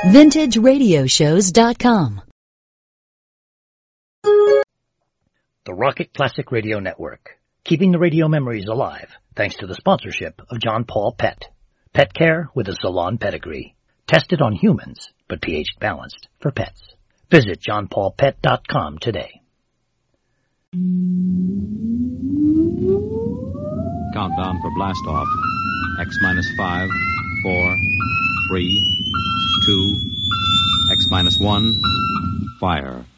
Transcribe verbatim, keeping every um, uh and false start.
vintage radio shows dot com. The Rocket Classic Radio Network, keeping the radio memories alive thanks to the sponsorship of John Paul Pet. Pet care with a salon pedigree. Tested on humans, but pH balanced for pets. Visit john paul pet dot com today. Countdown for blast off. X minus five, four, three, two, X minus one, fire.